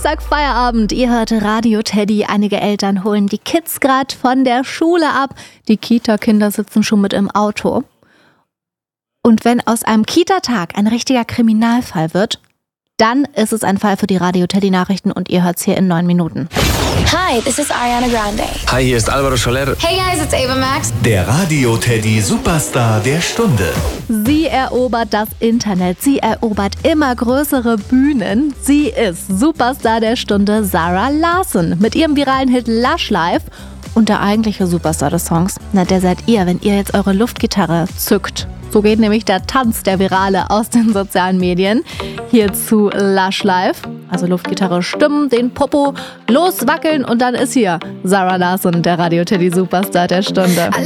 Dienstag Feierabend. Ihr hört Radio Teddy. Einige Eltern holen die Kids gerade von der Schule ab. Die Kita-Kinder sitzen schon mit im Auto. Und wenn aus einem Kita-Tag ein richtiger Kriminalfall wird, dann ist es ein Fall für die Radio Teddy Nachrichten und ihr hört's hier in 9 Minuten. Hi, this is Ariana Grande. Hi, hier ist Alvaro Soler. Hey guys, it's Ava Max. Der Radio Teddy Superstar der Stunde. Sie erobert das Internet, sie erobert immer größere Bühnen. Sie ist Superstar der Stunde Zara Larsson mit ihrem viralen Hit Lush Life. Und der eigentliche Superstar des Songs, der seid ihr, wenn ihr jetzt eure Luftgitarre zückt. So geht nämlich der Tanz der Virale aus den sozialen Medien. Hier zu Lush Life, also Luftgitarre stimmen, den Popo loswackeln und dann ist hier Zara Larsson, der Radio Teddy Superstar der Stunde.